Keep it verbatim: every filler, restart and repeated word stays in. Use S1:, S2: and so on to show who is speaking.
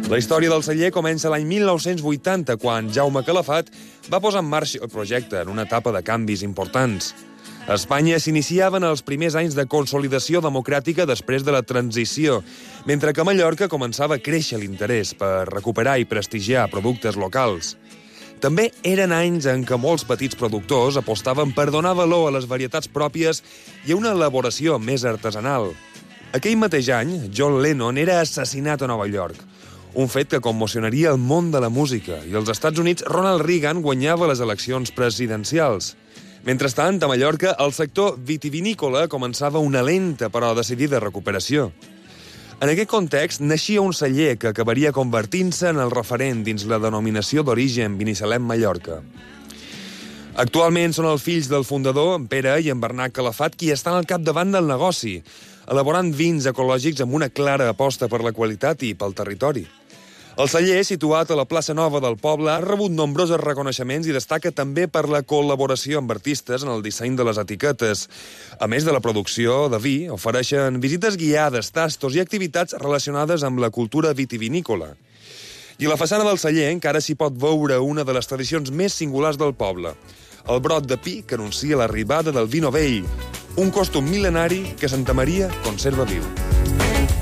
S1: La història del celler comença l'any mil nou-cents vuitanta, quan Jaume Calafat va posar en marxa el projecte en una etapa de canvis importants. A Espanya s'iniciaven els primers anys de consolidació democràtica després de la transició, mentre que a Mallorca començava a créixer l'interès per recuperar i prestigiar productes locals. També eren anys en què molts petits productors apostaven per donar valor a les varietats pròpies i a una elaboració més artesanal. Aquell mateix any, John Lennon era assassinat a Nova York, un fet que commocionaria el món de la música, i als Estats Units Ronald Reagan guanyava les eleccions presidencials. Mentrestant, a Mallorca, el sector vitivinícola començava una lenta però decidida recuperació. En aquest context, naixia un celler que acabaria convertint-se en el referent dins la denominació d'origen Binissalem Mallorca. Actualment són els fills del fundador, en Pere i en Bernat Calafat, qui estan al capdavant del negoci, elaborant vins ecològics amb una clara aposta per la qualitat i pel territori. El celler, situat a la plaça Nova del poble, ha rebut nombrosos reconeixements i destaca també per la col·laboració amb artistes en el disseny de les etiquetes. A més de la producció de vi, ofereixen visites guiades, tastos i activitats relacionades amb la cultura vitivinícola. I a la façana del celler encara s'hi pot veure una de les tradicions més singulars del poble, el brot de pi que anuncia l'arribada del vi novell, un costum mil·lenari que Santa Maria conserva viu.